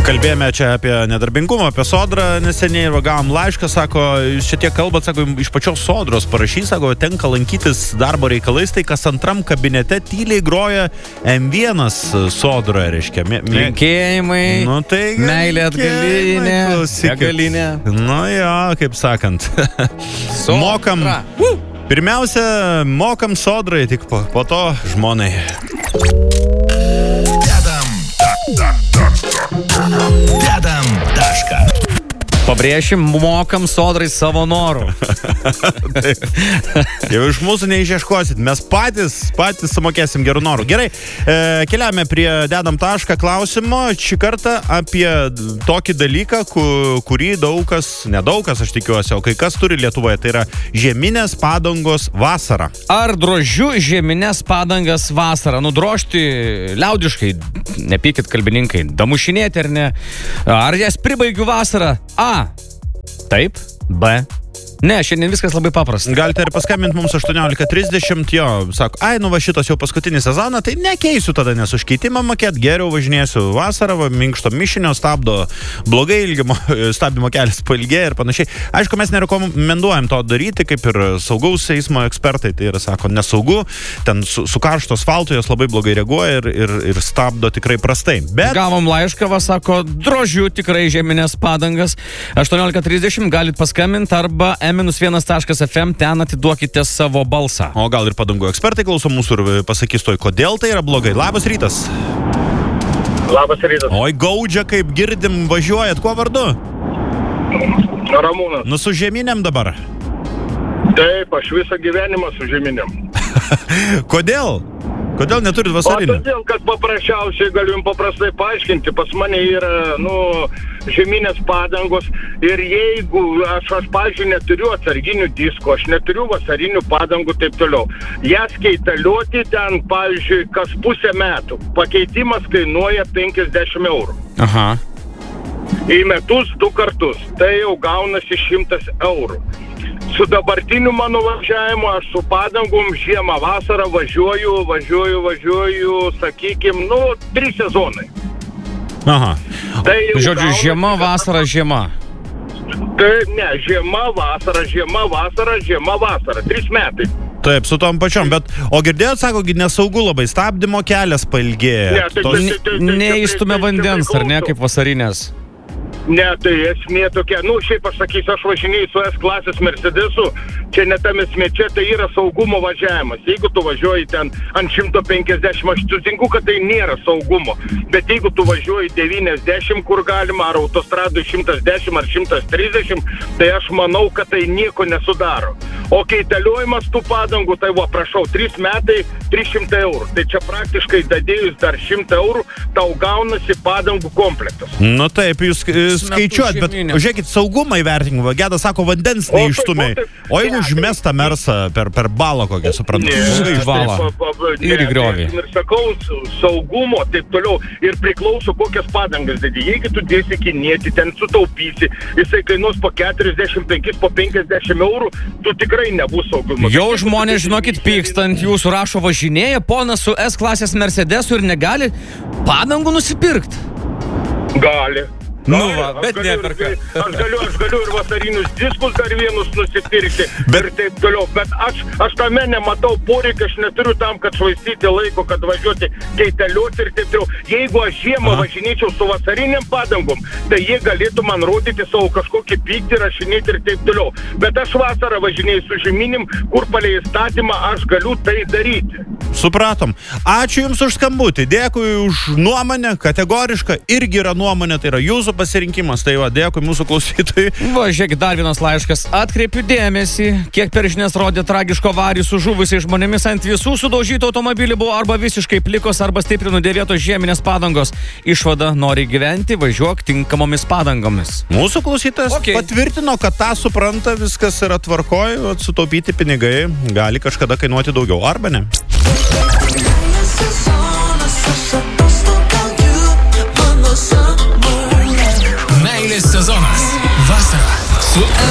Kalbėjome čia apie nedarbingumą, apie sodrą neseniai ir gavom laišką, sako, jūs čia tiek kalbat, sako, iš pačios sodros parašys, sako, tenka lankytis darbo reikalais, tai kas antram kabinete tyliai groja M1 sodroje, reiškia. Linkėjimai, nu, tai meilė atgalinė, galinė. Nu jo, kaip sakant. Mokam. Pirmiausia, mokam sodrai, tik po to žmonai. Dedam tašką. Pabrėšim, mokam sodrai savo norų. Jau iš mūsų neišieškosit, mes patys sumokėsim gerų norų. Gerai, keliame prie dedam tašką klausimo. Šį kartą apie tokį dalyką, kurį nedaugas, aš tikiuosi, o kai kas turi Lietuvoje, tai yra žieminės padangos vasarą. Ar drožiu žieminės padangas vasarą? Nudrožti liaudiškai, nepykit kalbininkai, damušinėti ar ne? Ar jas pribaigiu vasarą? A. Taip. B. Ne, šiandien viskas labai paprasta. Galite ir paskambinti mums 18:30, jo, sako, nu va šitas jau paskutinį sezoną, tai nekeisiu tada, nes už keitimą mokėt, geriau važinėsiu vasarą, minkšto mišinio, stabdo blogai, stabdymo kelias pailgėja ir panašiai. Aišku, mes nerekomenduojam to daryti, kaip ir saugaus eismo ekspertai, tai yra, sako, nesaugu, ten su karšto asfaltu jos labai blogai reaguoja ir stabdo tikrai prastai. Bet... Gavom laišką, sako, drožiu tikrai žieminės padangas, 18:30 galit paskambinti arba -1.fm, ten atiduokite savo balsą. O gal ir padangų ekspertai klauso mūsų ir pasakys toj, kodėl tai yra blogai. Labas rytas. Labas rytas. Oi, gaudžia, kaip girdim, važiuojat, kuo vardu? Ramūnas. Nu, su žieminėm dabar. Taip, aš visą gyvenimą su žieminėm. Kodėl? Kodėl neturit vasarinių? O todėl, kad paprasčiausiai galiu jums paprastai paaiškinti, pas mane yra, žieminės padangos ir jeigu aš pavyzdžiui, neturiu atsarginių diskų, aš neturiu vasarinių padangų, taip toliau. Jas keitaliuoti ten, pavyzdžiui, kas pusę metų. Pakeitimas kainuoja 50 eurų. Aha. Į metus 2 kartus. Tai jau gaunasi 100 eurų. Su dabartiniu mano važiavimu, aš su padangom žiemą vasarą važiuoju, sakykim, 3 sezonai. Aha. Tai žodžiu, žiema, vasara, žiema. Tai ne, žiema, vasara, 3 metai. Taip, su tom pačiom, bet, o girdėjot, sako, nesaugu labai, stabdymo kelias pailgėja. Neįstumia vandens, ar ne, kaip vasarinės? Ne, tai esmė tokia, šiaip aš sakysiu, aš važinėjau su S klasės Mercedesu, čia ne tam esmė, čia tai yra saugumo važiavimas. Jeigu tu važiuoji ten ant 150, aš sutinku, kad tai nėra saugumo, bet jeigu tu važiuoji 90, kur galima, ar autostradui 110 ar 130, tai aš manau, kad tai nieko nesudaro. O keitaliojimas tų padangų, tai prašau, 3 metai 300 eurų. Tai čia praktiškai dadėjus dar 100 eurų, tau gaunasi padangų komplektas. Nu taip, jūs skaičiuot, bet žiūrėkit, saugumą įvertinimą. Gedas sako, vandens neišstumiai. O jeigu užmesta mersą per balą kokią, suprantu? Ir į griovį. Ir sakau, saugumo, taip toliau. Ir priklauso, kokias padangas dėdi. Jeigu tu dėsi kinėti, ten sutaupysi, jisai kainuos po 45, po 50 eurų, tu tikrai nebus saugumo. Jau žmonės, žinokit, pykstant, jūsų rašo važinėja, ponas su S klasės Mercedesu ir negali padangų nusipirkti. Gali. Bet neperka. Aš galiu ir vasarinius diskus dar vienus nusipirkti ir taip toliau, bet aš tame nematau poreikio, aš neturiu tam, kad švaistyti laiko, kad važiuoti keitaliuoti ir taip toliau. Jeigu aš žiemą važinėčiau su vasariniam padangom, tai jie galėtų man rodyti savo kažkokį pyktį, rašinėti ir taip toliau. Bet aš vasarą važinėjau su žieminėm, kur palei įstatymą aš galiu tai daryti. Supratom. Ačiū Jums už skambutį. Dėkui už nuomonę, kategorišką, irgi yra nuomonė, tai yra jūsų pasirinkimas. Tai dėkui mūsų klausytojai. Žiūrėkit, dar vienas laiškas. Atkreipiu dėmesį, kiek per žinias rodė tragiško avarijų su žuvusiais žmonėmis. Ant visų sudaužytų automobilių buvo arba visiškai plikos, arba stipriai nudėvėtos žieminės padangos. Išvada: nori gyventi, važiuok tinkamomis padangomis. Mūsų klausytojas patvirtino, kad tą supranta, viskas yra tvarkoj, sutaupyti pinigai gali kažkada kainuoti daugiau, arba ne. Meilės sezonas. Vasara su